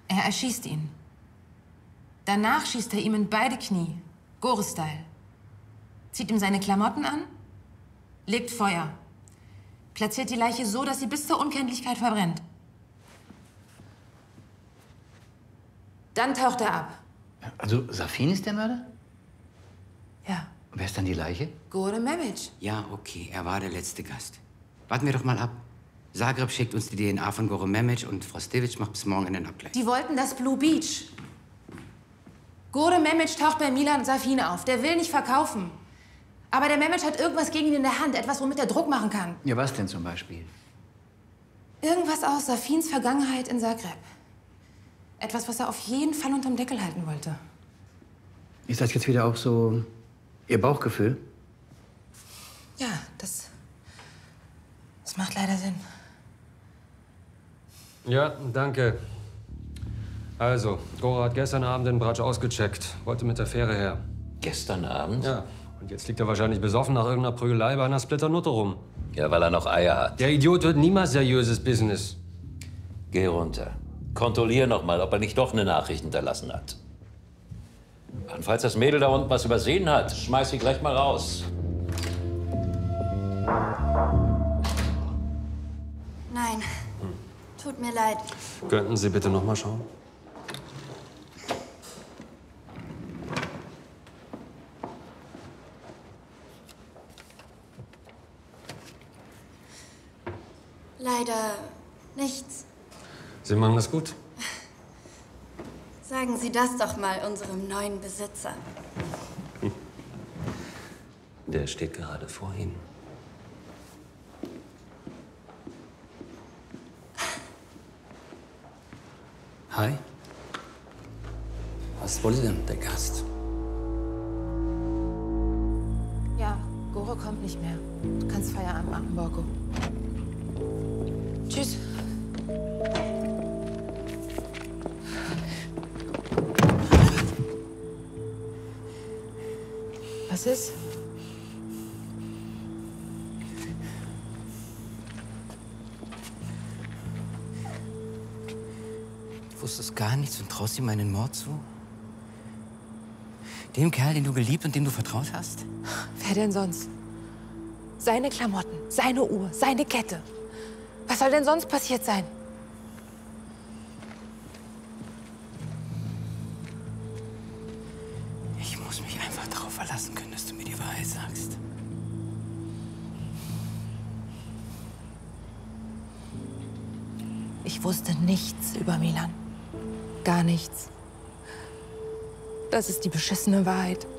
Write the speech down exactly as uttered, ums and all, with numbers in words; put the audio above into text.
Er erschießt ihn. Danach schießt er ihm in beide Knie. Gore-Style. Zieht ihm seine Klamotten an, legt Feuer. Platziert die Leiche so, dass sie bis zur Unkenntlichkeit verbrennt. Dann taucht er ab. Also Safin ist der Mörder? Ja. Und wer ist dann die Leiche? Gore Memic. Ja, okay, er war der letzte Gast. Warten wir doch mal ab. Zagreb schickt uns die D N A von Gore Memic und Frau Stevic macht bis morgen einen Abgleich. Die wollten das Blue Beach. Gore Memic taucht bei Milan Safin auf. Der will nicht verkaufen. Aber der Memic hat irgendwas gegen ihn in der Hand. Etwas, womit er Druck machen kann. Ja, was denn zum Beispiel? Irgendwas aus Safins Vergangenheit in Zagreb. Etwas, was er auf jeden Fall unterm Deckel halten wollte. Ist das jetzt wieder auch so Ihr Bauchgefühl? Ja, das... Das macht leider Sinn. Ja, danke. Also, Gore hat gestern Abend in Bratsch ausgecheckt. Wollte mit der Fähre her. Gestern Abend? Ja. Und jetzt liegt er wahrscheinlich besoffen nach irgendeiner Prügelei bei einer Splitternutte rum. Ja, weil er noch Eier hat. Der Idiot wird niemals seriöses Business. Geh runter. Kontrollier noch mal, ob er nicht doch eine Nachricht hinterlassen hat. Und falls das Mädel da unten was übersehen hat, schmeiß sie gleich mal raus. Nein. Tut mir leid. Könnten Sie bitte noch mal schauen? Leider nichts. Sie machen das gut. Sagen Sie das doch mal unserem neuen Besitzer. Der steht gerade vor Ihnen. Hi. Was wollte denn der Gast? Ja, Gore kommt nicht mehr. Du kannst Feierabend machen, Borgo. Tschüss. Was ist? Du wusstest gar nichts und traust ihm einen Mord zu? Dem Kerl, den du geliebt und dem du vertraut hast? Wer denn sonst? Seine Klamotten, seine Uhr, seine Kette. Was soll denn sonst passiert sein? Ich muss mich einfach darauf verlassen können, dass du mir die Wahrheit sagst. Ich wusste nichts über Milan. Gar nichts. Das ist die beschissene Wahrheit.